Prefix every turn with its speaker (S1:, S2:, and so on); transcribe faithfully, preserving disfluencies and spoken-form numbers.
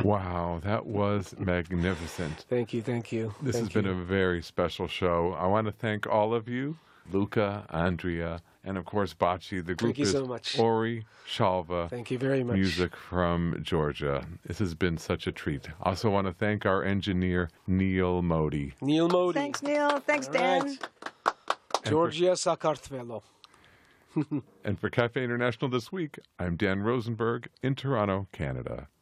S1: Wow, that was magnificent.
S2: Thank you, thank you.
S1: This
S2: thank
S1: has been
S2: you.
S1: a very special show. I want to thank all of you, Luca, Andrea, and of course Bocce. The group
S2: Thank you
S1: is
S2: so much.
S1: Ori Shalva.
S2: Thank you very much.
S1: Music from Georgia. This has been such a treat. I also want to thank our engineer, Neil Modi.
S2: Neil Modi.
S3: Thanks, Neil. Thanks,
S2: All
S3: Dan.
S2: right. Georgia Sakartvelo.
S1: And for Cafe International this week, I'm Dan Rosenberg in Toronto, Canada.